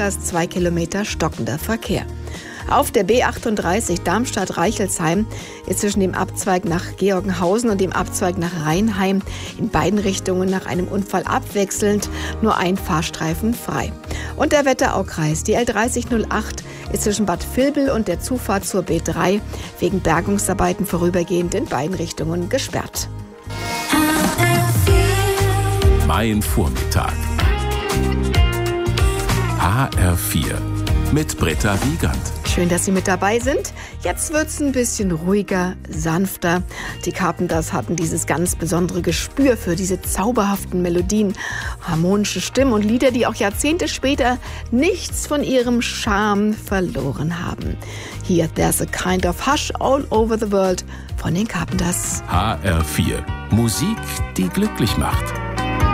Carpenders 2 Kilometer stockender Verkehr. Auf der B38 Darmstadt-Reichelsheim ist zwischen dem Abzweig nach Georgenhausen und dem Abzweig nach Rheinheim in beiden Richtungen nach einem Unfall abwechselnd nur ein Fahrstreifen frei. Und der Wetteraukreis, die L3008, ist zwischen Bad Vilbel und der Zufahrt zur B3 wegen Bergungsarbeiten vorübergehend in beiden Richtungen gesperrt. Mein Vormittag. HR4 mit Britta Wiegand. Schön, dass Sie mit dabei sind. Jetzt wird's ein bisschen ruhiger, sanfter. Die Carpenders hatten dieses ganz besondere Gespür für diese zauberhaften Melodien, harmonische Stimmen und Lieder, die auch Jahrzehnte später nichts von ihrem Charme verloren haben. Hier, There's a Kind of Hush All Over the World von den Carpenders. HR4. Musik, die glücklich macht.